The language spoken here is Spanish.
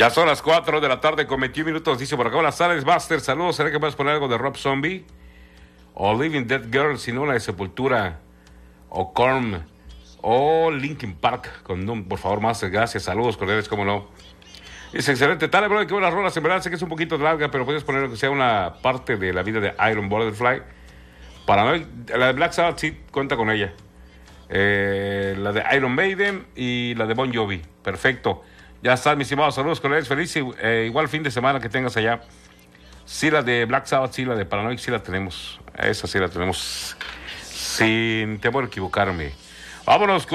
Ya son las 4 de la tarde con 21 minutos. Dice por acá, las Sales Master, saludos. ¿Será que puedes poner algo de Rob Zombie? O Living Dead Girl, si no la de Sepultura. O Korn. O Linkin Park. Con Doom, por favor, Master. Gracias. Saludos cordiales, cómo no. Dice, excelente. Tal, bro, qué buenas rolas. En verdad sé que es un poquito larga, pero puedes poner que sea una parte de la vida de Iron Butterfly. Para mí, la de Black Sabbath sí cuenta con ella. La de Iron Maiden y la de Bon Jovi. Perfecto. Ya están, mis estimados. Saludos con ellos. Feliz igual fin de semana que tengas allá. Sí, la de Black Sabbath, sí, la de Paranoid, sí la tenemos. Esa sí la tenemos sin temor a equivocarme. Vámonos con